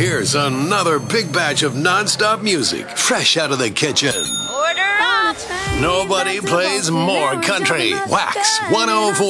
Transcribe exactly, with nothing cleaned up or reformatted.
Here's another big batch of non-stop music, fresh out of the kitchen. Order up! Nobody plays more country. Wax one oh four.